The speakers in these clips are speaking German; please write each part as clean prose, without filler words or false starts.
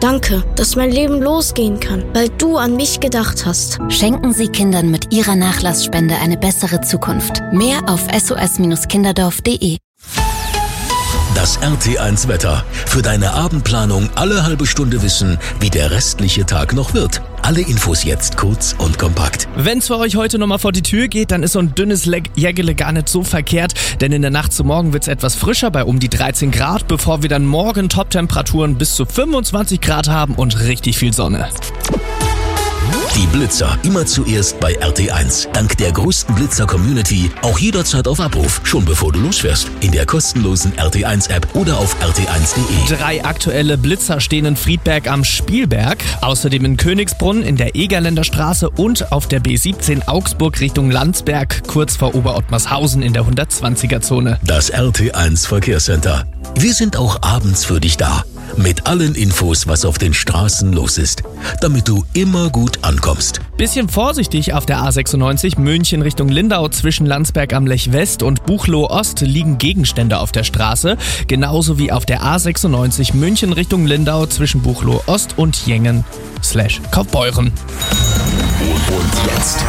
Danke, dass mein Leben losgehen kann, weil du an mich gedacht hast. Schenken Sie Kindern mit Ihrer Nachlassspende eine bessere Zukunft. Mehr auf sos-kinderdorf.de. Das RT1 Wetter. Für deine Abendplanung alle halbe Stunde wissen, wie der restliche Tag noch wird. Alle Infos jetzt kurz und kompakt. Wenn es für euch heute nochmal vor die Tür geht, dann ist so ein dünnes Jägerle gar nicht so verkehrt, denn in der Nacht zu morgen wird es etwas frischer bei um die 13 Grad, bevor wir dann morgen Top-Temperaturen bis zu 25 Grad haben und richtig viel Sonne. Die Blitzer immer zuerst bei RT1. Dank der größten Blitzer-Community auch jederzeit auf Abruf, schon bevor du losfährst. In der kostenlosen RT1-App oder auf rt1.de. 3 aktuelle Blitzer stehen in Friedberg am Spielberg, außerdem in Königsbrunn, in der Egerländer Straße und auf der B17 Augsburg Richtung Landsberg, kurz vor Oberottmarshausen in der 120er-Zone. Das RT1 Verkehrscenter. Wir sind auch abends für dich da. Mit allen Infos, was auf den Straßen los ist, damit du immer gut ankommst. Bisschen vorsichtig auf der A96 München Richtung Lindau zwischen Landsberg am Lech West und Buchloe Ost liegen Gegenstände auf der Straße. Genauso wie auf der A96 München Richtung Lindau zwischen Buchloe Ost und Jengen/Kaufbeuren. Und jetzt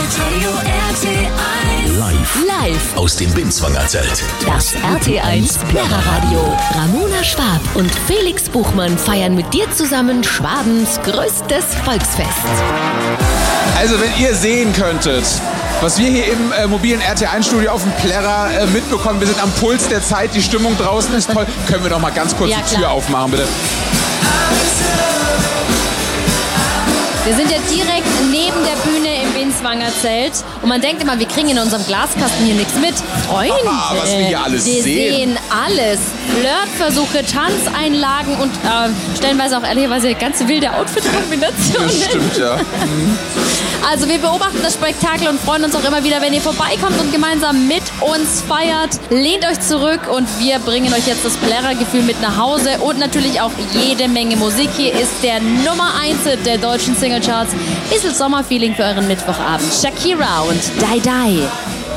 live aus dem Binswanger Zelt. Das RT1 Plärreradio. Ramona Schwab und Felix Buchmann feiern mit dir zusammen Schwabens größtes Volksfest. Also wenn ihr sehen könntet, was wir hier im mobilen RT1-Studio auf dem Plärrer mitbekommen, wir sind am Puls der Zeit, die Stimmung draußen ist toll. Können wir doch mal ganz kurz die Tür aufmachen, bitte? Wir sind ja direkt neben der Bühne im Binswanger Zelt und man denkt immer, wir kriegen in unserem Glaskasten hier nichts mit. Freunde, was wir hier alles wir sehen alles. Flirtversuche, Tanzeinlagen und stellenweise auch ehrlicherweise ganz wilde Outfit-Kombinationen. Das stimmt, ja. Also wir beobachten das Spektakel und freuen uns auch immer wieder, wenn ihr vorbeikommt und gemeinsam mit uns feiert. Lehnt euch zurück und wir bringen euch jetzt das Plärrer-Gefühl mit nach Hause und natürlich auch jede Menge Musik. Hier ist der Nummer 1 der deutschen Singlecharts. Ist es Sommerfeeling für euren Mittwochabend. Shakira und Die Die.